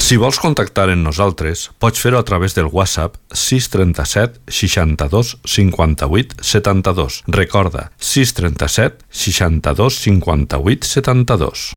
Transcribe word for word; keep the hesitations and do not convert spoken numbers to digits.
Si vols contactar amb nosaltres, pots fer-ho a través del WhatsApp sis tres set seixanta-dos cinquanta-vuit setanta-dos. Recorda, sis tres set seixanta-dos cinquanta-vuit setanta-dos.